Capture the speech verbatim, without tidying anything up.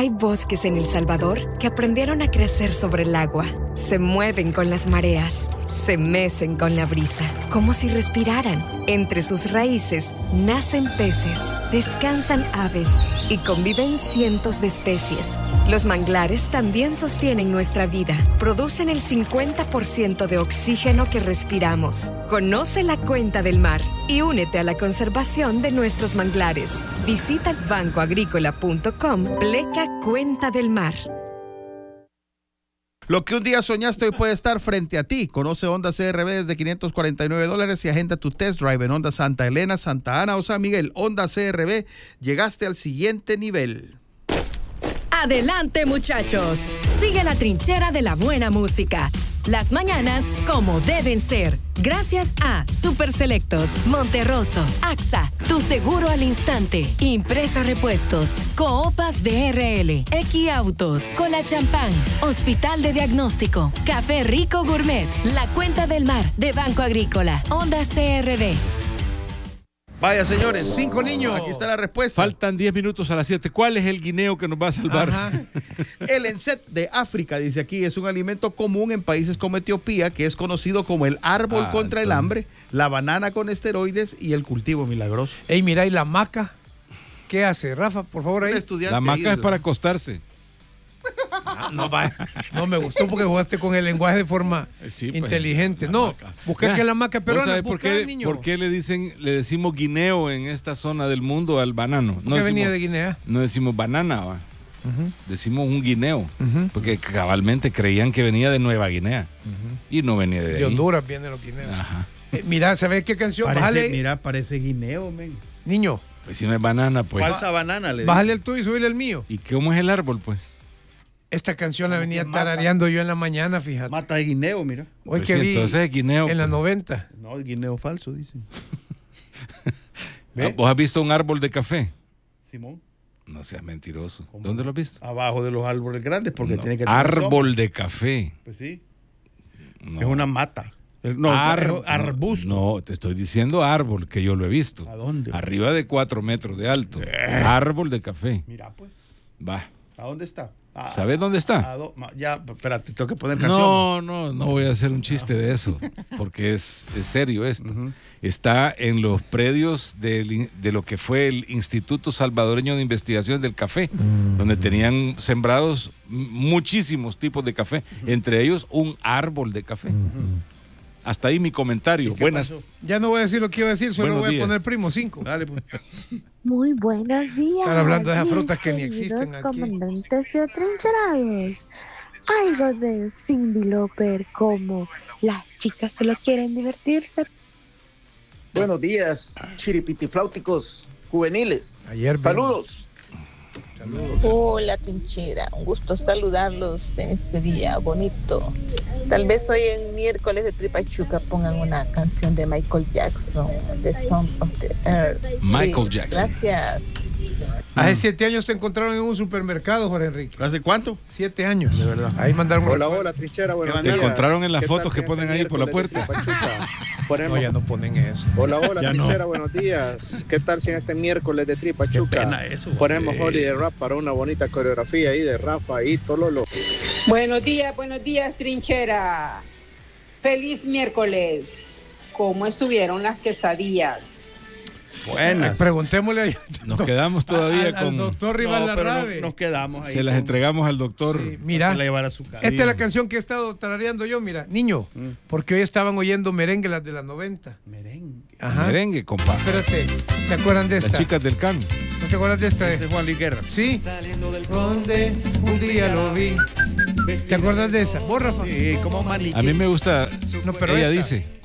Hay bosques en El Salvador que aprendieron a crecer sobre el agua. Se mueven con las mareas, se mecen con la brisa, como si respiraran. Entre sus raíces nacen peces, descansan aves y conviven cientos de especies. Los manglares también sostienen nuestra vida. Producen el cincuenta por ciento de oxígeno que respiramos. Conoce la cuenta del mar y únete a la conservación de nuestros manglares. Visita banco agrícola punto com, pleca Cuenta del Mar. Lo que un día soñaste hoy puede estar frente a ti. Conoce Honda C R V desde quinientos cuarenta y nueve dólares y agenda tu test drive en Honda Santa Elena, Santa Ana o San Miguel. Honda C R V, llegaste al siguiente nivel. Adelante, muchachos. Sigue la trinchera de la buena música. Las mañanas como deben ser. Gracias a Super Selectos, Monterroso, A X A, Tu Seguro al Instante, Impresa Repuestos, Coopas D R L, Equiautos, Cola Champán, Hospital de Diagnóstico, Café Rico Gourmet, La Cuenta del Mar de Banco Agrícola, Honda C R V. Vaya, señores. Cinco niños. Aquí está la respuesta. Faltan diez minutos a las siete. ¿Cuál es el guineo que nos va a salvar? Ajá. El encet de África, dice aquí, es un alimento común en países como Etiopía, que es conocido como el árbol ah, contra entonces... el hambre, la banana con esteroides y el cultivo milagroso. Ey, mira, ¿y la maca? ¿Qué hace? Rafa, por favor, ahí. La maca es para acostarse. No, no, va, no me gustó porque jugaste con el lenguaje de forma sí, pues, inteligente. No, busqué que la maca peruana. ¿Sabes por qué, niño? ¿Por qué le dicen, le decimos guineo en esta zona del mundo al banano? No decimos, venía de Guinea? No decimos banana, ¿va? Uh-huh. Decimos un guineo, uh-huh. porque cabalmente creían que venía de Nueva Guinea uh-huh. y no venía de, de ahí. De Honduras vienen los guineos. Ajá. Eh, mira, ¿sabes qué canción? Parece, bájale. Mira, parece guineo, men. Niño. Pues si no es banana, pues. Falsa banana, le bájale el tuyo y subile el mío. ¿Y cómo es el árbol, pues? Esta canción la venía tarareando yo en la mañana, fíjate. Mata de guineo, mira. Hoy pues que sí, vi entonces es guineo, en pues. la noventa. No, el guineo falso, dicen. ¿Vos has visto un árbol de café? Simón. No seas mentiroso. ¿Cómo? ¿Dónde lo has visto? Abajo de los árboles grandes, porque no, tiene que... Árbol de café. Pues sí. No. Es una mata. No, Ar- es arbusto. No, te estoy diciendo árbol, que yo lo he visto. ¿A dónde? Arriba de cuatro metros de alto. Eh. Árbol de café. Mira, pues. Va. ¿A dónde está? A, ¿Sabes dónde está? A do, ya, espérate, tengo que poner canción. No, no, no voy a hacer un chiste de eso, porque es, es serio esto. Uh-huh. Está en los predios de, de lo que fue el Instituto Salvadoreño de Investigación del Café, uh-huh. donde tenían sembrados muchísimos tipos de café, uh-huh. entre ellos un árbol de café. Uh-huh. Hasta ahí mi comentario. Buenas. Pasó? Ya no voy a decir lo que iba a decir, solo Buenos voy días. a poner primo cinco. Dale, pues. Muy buenos días. Están hablando de esas frutas que ni existen aquí. Comandantes y atrincherados. Algo de Cyndi Lauper como las chicas solo quieren divertirse. Buenos días, chiripitifláuticos juveniles. Ayer Saludos. Saludos. Hola, trinchera. Un gusto saludarlos en este día bonito. Tal vez hoy en miércoles de Tripachuca pongan una canción de Michael Jackson, The Song of the Earth. Michael sí, Jackson. Gracias. Hace siete años te encontraron en un supermercado, Jorge Enrique. ¿Hace cuánto? Siete años. De verdad. Ahí mandaron. Hola, hola, trinchera. Buenos Te días. encontraron en las ¿Qué fotos que tal ponen este ahí por la puerta. Ponemos... No, ya no ponen eso. Hola, hola, Ya trinchera. no. Buenos días. ¿Qué tal si en este miércoles de Tripachuca Qué pena eso, ponemos güey. Holiday Rap para una bonita coreografía ahí de Rafa y Tololo? Buenos días, buenos días, trinchera. Feliz miércoles. ¿Cómo estuvieron las quesadillas? Buenas. Preguntémosle a... Nos quedamos todavía al, con... al doctor Rival No, pero Larrabe. no, nos quedamos ahí. Se las con- entregamos al doctor. Sí, mira, para llevar a su casa. esta es la canción que he estado tarareando yo, mira, niño, Mm. porque hoy estaban oyendo merengue las de las noventa. Merengue. Ajá. Merengue, compa. Espérate, ¿se acuerdan de Las esta? chicas del can. ¿No te acuerdas de esta? Ese es Juan Luis Guerra. Sí. Donde un día lo vi. ¿Te acuerdas de esa? ¿Vos, Rafa? Sí, como maniquí. A mí me gusta, No, pero ella esta. dice,